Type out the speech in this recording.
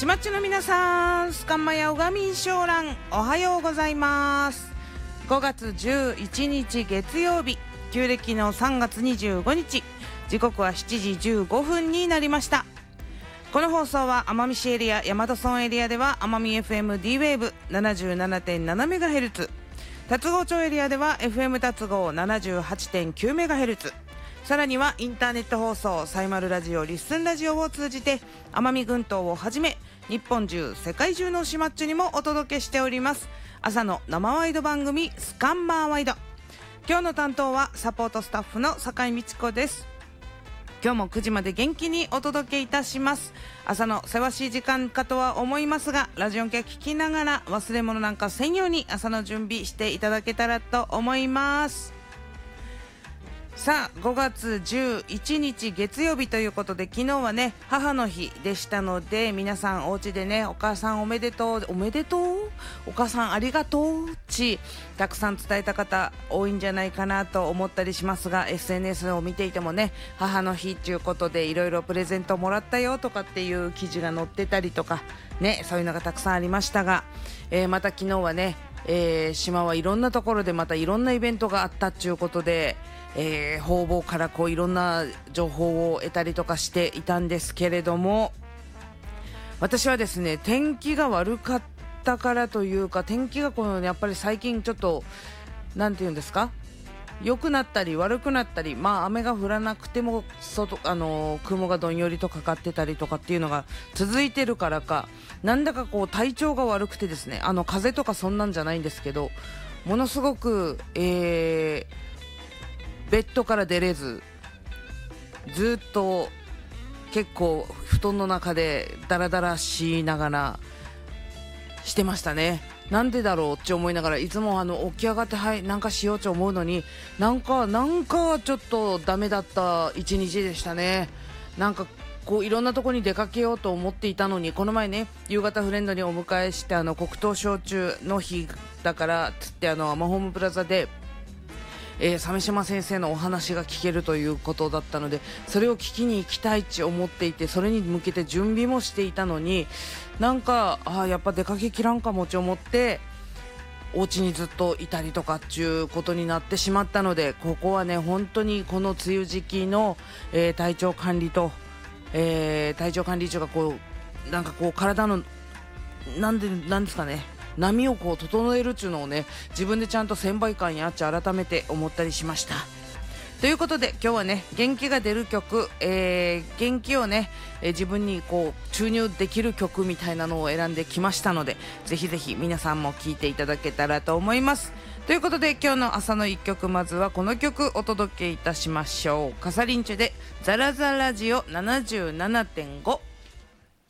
島っちの皆さん、スカンマヤオガミンショーラン、おはようございます。5月11日月曜日、旧暦の3月25日、時刻は7時15分になりました。この放送は奄美市エリア、大和村エリアでは奄美 FM D-Wave77.7MHz、 龍郷町エリアでは FM 龍郷 78.9MHz、 さらにはインターネット放送サイマルラジオ、リッスンラジオを通じて奄美群島をはじめ日本中、世界中の島っちにもお届けしております朝の生ワイド番組スカンマーワイド。今日の担当はサポートスタッフの酒井美智子です。今日も9時まで元気にお届けいたします。朝のせわしい時間かとは思いますが、ラジオン系聞きながら忘れ物なんかせんように朝の準備していただけたらと思います。さあ、5月11日月曜日ということで、昨日はね母の日でしたので、皆さんお家でね、お母さんおめでとう、おめでとう、お母さんありがとうたくさん伝えた方多いんじゃないかなと思ったりしますが、 SNS を見ていてもね、母の日ということでいろいろプレゼントもらったよとかっていう記事が載ってたりとかね、そういうのがたくさんありましたが、また昨日はね、島はいろんなところでまたいろんなイベントがあったっていうことで、方々からこういろんな情報を得たりとかしていたんですけれども、私はですね、天気が悪かったからというか、天気がこの、やっぱり最近ちょっとなんていうんですか、良くなったり悪くなったり、雨が降らなくても雲がどんよりとかかってたりとかっていうのが続いてるからか、なんだかこう体調が悪くてですね、風邪とかそんなんじゃないんですけど、ものすごく、ベッドから出れず、ずっと結構布団の中でダラダラしながらしてましたね。なんでだろうって思いながら、いつも起き上がってなんかしようと思うのに、なんかちょっとダメだった一日でしたね。なんかこういろんなとこに出かけようと思っていたのに、この前ね、夕方フレンドにお迎えして黒糖焼酎の日だからつってアマホームプラザで鮫島先生のお話が聞けるということだったので、それを聞きに行きたいって思っていて、それに向けて準備もしていたのに、なんかやっぱ出かけきらんかもって思ってお家にずっといたりとかっていうことになってしまったので、ここはね本当にこの梅雨時期の、体調管理と、体調管理中がこうなんかこう体のなんですかね、波をこう整えるっていうのをね、自分でちゃんと1000倍感やっちゃ改めて思ったりしました。ということで今日はね、元気が出る曲、元気をね、自分にこう注入できる曲みたいなのを選んできましたので、ぜひぜひ皆さんも聴いていただけたらと思います。ということで今日の朝の一曲、まずはこの曲お届けいたしましょう。カサリンチュでザラザラジオ 77.5。